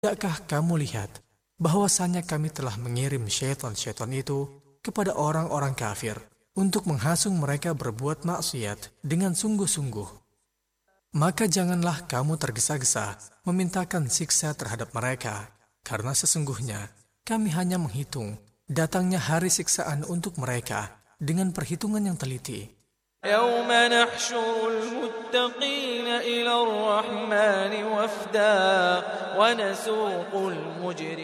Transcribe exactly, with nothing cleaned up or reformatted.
Tidakkah kamu lihat bahwasanya kami telah mengirim syaitan-syaitan itu kepada orang-orang kafir untuk menghasung mereka berbuat maksiat dengan sungguh-sungguh? Maka janganlah kamu tergesa-gesa memintakan siksa terhadap mereka, karena sesungguhnya kami hanya menghitung datangnya hari siksaan untuk mereka dengan perhitungan yang teliti. يوم نحشر المتقين إلى الرحمن وفدا ونسوق المجرمين